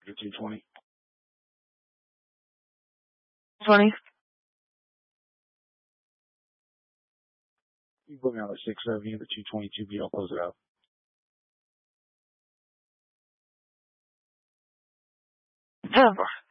The 220. 20. You put me on the 670 and the 222B. I'll close it out. Ever.